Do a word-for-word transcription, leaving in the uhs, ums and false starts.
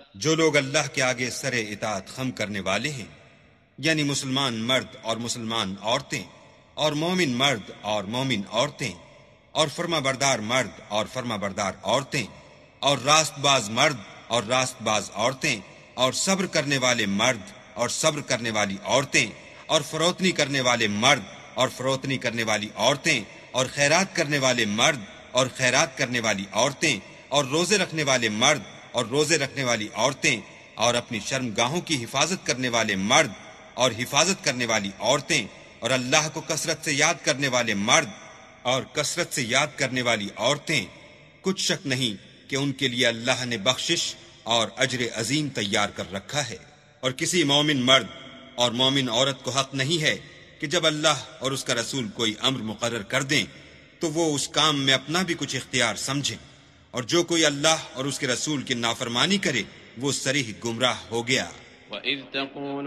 جو لوگ اللہ کے آگے سر اطاعت خم کرنے والے ہیں، یعنی مسلمان مرد اور مسلمان عورتیں، اور مومن مرد اور مومن عورتیں، اور فرما بردار مرد اور فرما بردار عورتیں، اور راست باز مرد اور راست باز عورتیں، اور صبر کرنے والے مرد اور صبر کرنے والی عورتیں، اور فروتنی کرنے والے مرد اور فروتنی کرنے والی عورتیں، اور خیرات کرنے والے مرد اور خیرات کرنے والی عورتیں، اور روزے رکھنے والے مرد اور روزے رکھنے والی عورتیں، اور اپنی شرمگاہوں کی حفاظت کرنے والے مرد اور حفاظت کرنے والی عورتیں، اور اللہ کو کثرت سے یاد کرنے والے مرد اور کثرت سے یاد کرنے والی عورتیں، کچھ شک نہیں کہ ان کے لیے اللہ نے بخشش اور اجر عظیم تیار کر رکھا ہے۔ اور کسی مومن مرد اور مومن عورت کو حق نہیں ہے کہ جب اللہ اور اس کا رسول کوئی امر مقرر کر دیں تو وہ اس کام میں اپنا بھی کچھ اختیار سمجھیں، اور جو کوئی اللہ اور اس کے رسول کی نافرمانی کرے وہ صریح گمراہ ہو گیا۔ وَإِذْ تَقُولُ